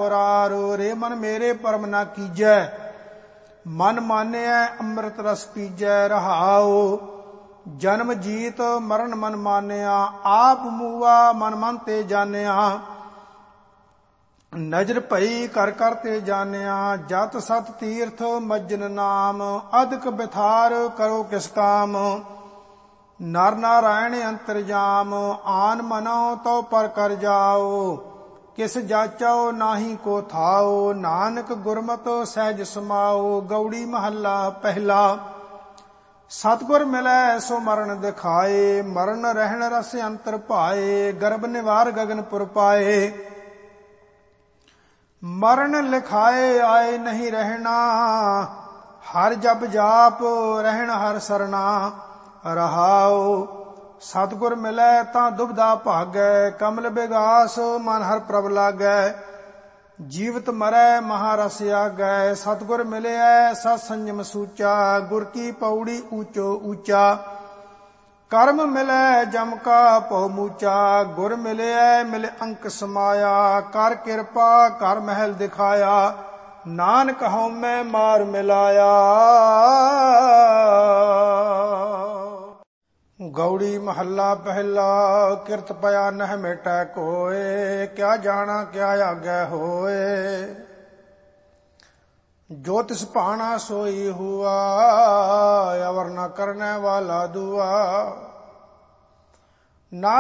मुरारो। रे मन मेरे परम ना कीजै, मन मानिਐ ਅੰਮ੍ਰਿਤ ਰਸ ਪੀਜੈ। ਰਹਾਉ ਜਨਮ ਜੀਤ ਮਰਨ ਮਨ ਮਾਨਿਆ, ਆਪ ਮੂਆ ਮਨ ਮਨ ਤੇ ਜਾਣਿਆ। ਨਜ਼ਰ ਭਈ ਕਰ ਕਰ ਤੇ ਜਾਣਿਆ, ਜਤ ਸਤ ਤੀਰਥ ਮੱਜਨ ਨਾਮ। ਅਦਕ ਬਿਥਾਰ ਕਰੋ ਕਿਸ ਕਾਮ, ਨਰ ਨਾਰਾਇਣ ਅੰਤਰਜਾਮ। ਆਨ ਮਨੋ ਤਉ ਪਰ ਕਰ ਜਾਓ, ਕਿਸ ਜਾਚਾਓ ਨਾਹੀ ਕੋ ਥਾਓ। ਨਾਨਕ ਗੁਰਮਤਿ ਸਹਿਜ ਸਮਾਓ, ਗੌੜੀ ਮਹੱਲਾ ਪਹਿਲਾ। ਸਤਿਗੁਰ ਮਿਲੈ ਸੋ ਮਰਨ ਦਿਖਾਏ, ਮਰਨ ਰਹਿਣ ਰਸ ਅੰਤਰ ਭਾਏ। ਗਰਭ ਨਿਵਾਰ ਗਗਨਪੁਰ ਪਾਏ, ਮਰਨ ਲਿਖਾਏ ਆਏ ਨਹੀਂ ਰਹਿਣਾ। ਹਰ ਜਪ ਜਾਪ ਰਹਿਣ ਹਰ ਸਰਣਾ। ਰਹਾਉ ਸਤਿਗੁਰ ਮਿਲੈ ਤਾਂ ਦੁਬਦਾ ਭਾਗੈ, ਕਮਲ ਬਿਗਾਸ ਮਨ ਹਰ ਪ੍ਰਭ ਲਾਗੈ। ਜੀਵਤ ਮਰੈ ਮਹਾਰਸ ਆਗੈ, ਸਤਿਗੁਰ ਮਿਲਿਐ ਸਤ ਸੰਜਮ ਸੂਚਾ। ਗੁਰ ਕੀ ਪੌੜੀ ਊਚੋ ਊਚਾ, ਕਰਮ ਮਿਲੈ ਜਮ ਕਾ ਭਉ ਮੂਚਾ। ਗੁਰ ਮਿਲਿਐ ਮਿਲ ਅੰਕ ਸਮਾਇਆ, ਕਰ ਕਿਰਪਾ ਕਰ ਮਹਿਲ ਦਿਖਾਇਆ। ਨਾਨਕ ਹਉਮੈ ਮਾਰ ਮਿਲਾਇਆ। ਗੌੜੀ ਮਹੱਲਾ ਪਹਿਲਾ। ਕਿਰਤ ਪਿਆ ਨਹਿ ਮਿਟੈ ਕੋਇ, ਕਿਆ ਜਾਣਾ ਕਿਆ ਆਗੈ ਹੋਏ। ਜੋ ਤਿਸ ਭਾਣਾ ਸੋਈ ਹੁਆ, ਅਵਰ ਨ ਕਰਨੈ ਵਾਲਾ ਦੁਆ। ਨਾ